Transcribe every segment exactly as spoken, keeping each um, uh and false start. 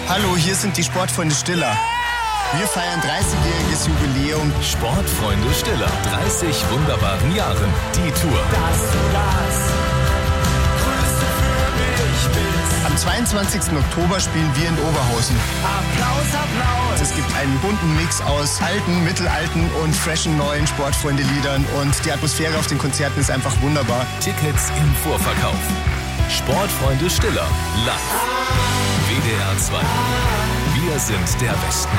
Hallo, hier sind die Sportfreunde Stiller. Wir feiern dreißigjähriges Jubiläum. Sportfreunde Stiller, dreißig wunderbaren Jahren. Die Tour. Dass du das Größte für mich bist. Am zweiundzwanzigsten Oktober spielen wir in Oberhausen. Applaus, Applaus. Es gibt einen bunten Mix aus alten, mittelalten und freshen neuen Sportfreunde-Liedern. Und die Atmosphäre auf den Konzerten ist einfach wunderbar. Tickets im Vorverkauf. Sportfreunde Stiller, live. W D R zwei. Wir sind der Westen.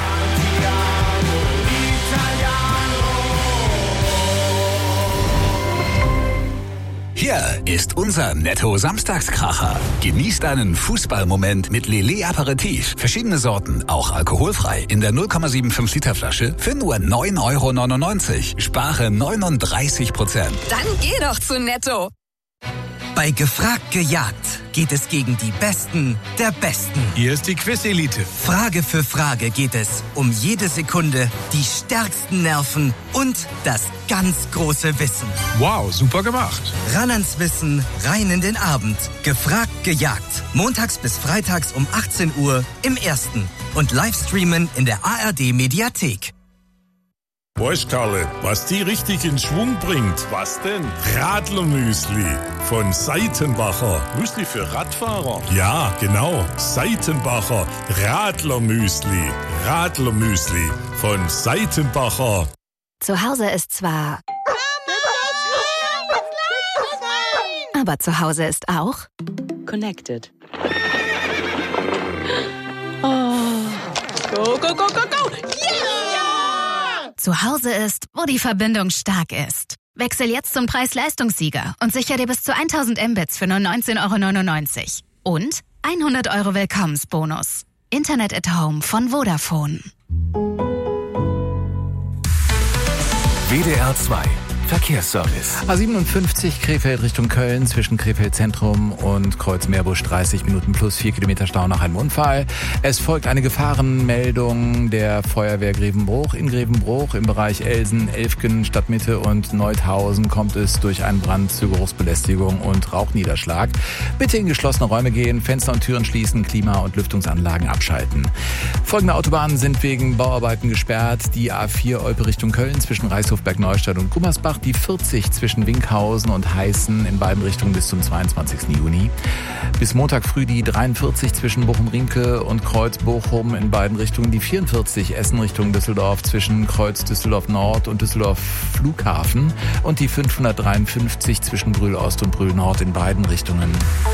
Hier ist unser Netto-Samstagskracher. Genießt einen Fußballmoment mit Lillet Aperitif. Verschiedene Sorten, auch alkoholfrei. In der null Komma fünfundsiebzig Liter Flasche für nur neun Euro neunundneunzig. Spare neununddreißig Prozent. Dann geh doch zu Netto. Bei Gefragt gejagt geht es gegen die Besten der Besten. Hier ist die Quiz-Elite. Frage für Frage geht es um jede Sekunde, die stärksten Nerven und das ganz große Wissen. Wow, super gemacht. Ran ans Wissen, rein in den Abend. Gefragt gejagt. Montags bis freitags um achtzehn Uhr im Ersten. Und Livestreamen in der A R D-Mediathek. Weißt Karle, was die richtig in Schwung bringt? Was denn? Radlermüsli von Seitenbacher. Müsli für Radfahrer? Ja, genau. Seitenbacher Radlermüsli. Radlermüsli von Seitenbacher. Zu Hause ist zwar... Aber zu Hause ist auch... Connected. Oh. Go, go, go, go, go! Yeah! Zu Hause ist, wo die Verbindung stark ist. Wechsel jetzt zum Preis-Leistungssieger und sicher dir bis zu tausend Mbits für nur neunzehn Euro neunundneunzig. Und hundert Euro Willkommensbonus. Internet at Home von Vodafone. W D R zwei. Verkehrsservice. A siebenundfünfzig Krefeld Richtung Köln zwischen Krefeld Zentrum und Kreuz Meerbusch dreißig Minuten plus vier Kilometer Stau nach einem Unfall. Es folgt eine Gefahrenmeldung der Feuerwehr Grevenbruch. In Grevenbruch im Bereich Elsen, Elfgen, Stadtmitte und Neuthausen kommt es durch einen Brand zu Geruchsbelästigung und Rauchniederschlag. Bitte in geschlossene Räume gehen, Fenster und Türen schließen, Klima- und Lüftungsanlagen abschalten. Folgende Autobahnen sind wegen Bauarbeiten gesperrt. Die A vier Olpe Richtung Köln zwischen Reichshofberg-Neustadt und Gummersbach. Die vierzig zwischen Winkhausen und Heißen in beiden Richtungen bis zum zweiundzwanzigsten Juni. Bis Montag früh die dreiundvierzig zwischen Bochum-Riemke und Kreuz-Bochum in beiden Richtungen. Die vierundvierzig Essen Richtung Düsseldorf zwischen Kreuz Düsseldorf Nord und Düsseldorf Flughafen. Und die fünfhundertdreiundfünfzig zwischen Brühl Ost und Brühl Nord in beiden Richtungen.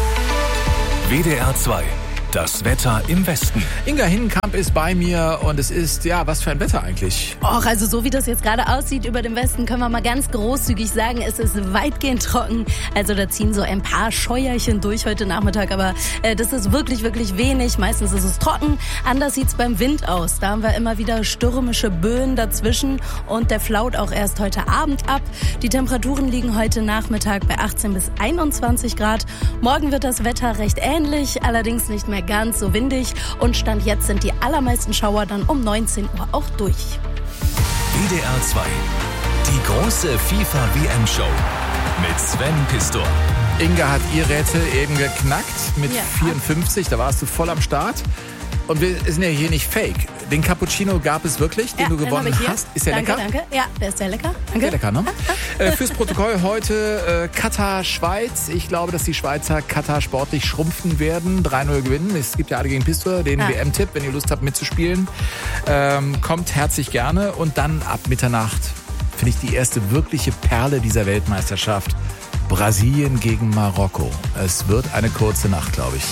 W D R zwei. Das Wetter im Westen. Inga Hinnenkamp ist bei mir und es ist, ja, was für ein Wetter eigentlich? Och, also so wie das jetzt gerade aussieht über dem Westen, können wir mal ganz großzügig sagen, es ist weitgehend trocken. Also da ziehen so ein paar Scheuerchen durch heute Nachmittag, aber äh, das ist wirklich, wirklich wenig. Meistens ist es trocken. Anders sieht's beim Wind aus. Da haben wir immer wieder stürmische Böen dazwischen und der flaut auch erst heute Abend ab. Die Temperaturen liegen heute Nachmittag bei achtzehn bis einundzwanzig Grad. Morgen wird das Wetter recht ähnlich, allerdings nicht mehr ganz so windig und Stand jetzt sind die allermeisten Schauer dann um neunzehn Uhr auch durch. W D R zwei. Die große FIFA-W M-Show mit Sven Pistor. Inga hat ihr Rätsel eben geknackt mit ja. vierundfünfzig, da warst du voll am Start. Und wir sind ja hier nicht fake. Den Cappuccino gab es wirklich, den ja, du gewonnen hast. Ist der danke, lecker? Danke, Ja, der ist sehr lecker. Danke. Sehr lecker, ne? äh, fürs Protokoll heute äh, Katar, Schweiz. Ich glaube, dass die Schweizer Katar sportlich schrumpfen werden. drei null gewinnen. Es gibt ja alle gegen Pistor den ja. W M-Tipp, wenn ihr Lust habt mitzuspielen. Ähm, kommt herzlich gerne. Und dann ab Mitternacht finde ich die erste wirkliche Perle dieser Weltmeisterschaft. Brasilien gegen Marokko. Es wird eine kurze Nacht, glaube ich.